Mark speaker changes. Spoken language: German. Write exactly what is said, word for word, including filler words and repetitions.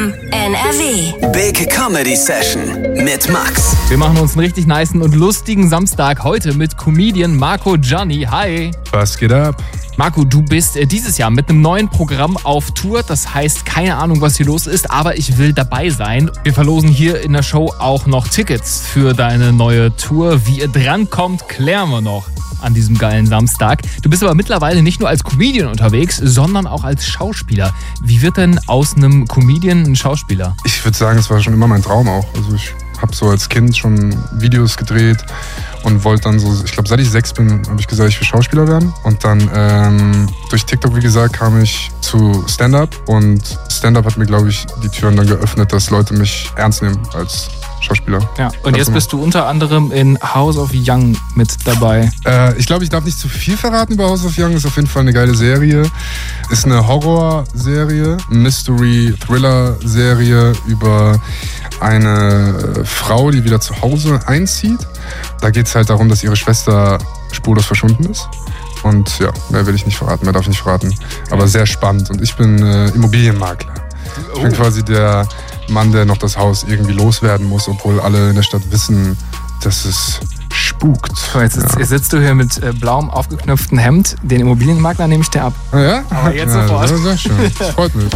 Speaker 1: M N R W.
Speaker 2: Big Comedy Session mit Max.
Speaker 3: Wir machen uns einen richtig nicen und lustigen Samstag heute mit Comedian Marco Gianni. Hi.
Speaker 4: Was geht ab?
Speaker 3: Marco, du bist äh, dieses Jahr mit einem neuen Programm auf Tour. Das heißt, keine Ahnung, was hier los ist, aber ich will dabei sein. Wir verlosen hier in der Show auch noch Tickets für deine neue Tour. Wie ihr drankommt, klären wir noch an diesem geilen Samstag. Du bist aber mittlerweile nicht nur als Comedian unterwegs, sondern auch als Schauspieler. Wie wird denn aus einem Comedian ein Schauspieler?
Speaker 4: Ich würde sagen, es war schon immer mein Traum auch. Also ich habe so als Kind schon Videos gedreht und wollte dann so, ich glaube, seit ich sechs bin, habe ich gesagt, ich will Schauspieler werden. Und dann ähm, durch TikTok, wie gesagt, kam ich zu Stand-Up. Und Stand-Up hat mir, glaube ich, die Türen dann geöffnet, dass Leute mich ernst nehmen als Schauspieler.
Speaker 3: Ja, und jetzt bist du unter anderem in House of Young mit dabei.
Speaker 4: Äh, ich glaube, ich darf nicht zu viel verraten über House of Young. Ist auf jeden Fall eine geile Serie. Ist eine Horror-Serie, Mystery-Thriller-Serie über eine Frau, die wieder zu Hause einzieht. Da geht es halt darum, dass ihre Schwester spurlos verschwunden ist. Und ja, mehr will ich nicht verraten, mehr darf ich nicht verraten. Aber sehr spannend. Und ich bin äh, Immobilienmakler. Ich bin quasi der Mann, der noch das Haus irgendwie loswerden muss, obwohl alle in der Stadt wissen, dass es spukt.
Speaker 3: So, jetzt, sitzt,
Speaker 4: ja.
Speaker 3: jetzt sitzt du hier mit äh, blauem aufgeknöpftem Hemd. Den Immobilienmakler nehme ich dir ab.
Speaker 4: Ah, ja?
Speaker 3: Aber jetzt
Speaker 4: ja,
Speaker 3: sofort.
Speaker 4: Sehr, sehr schön. Das freut mich.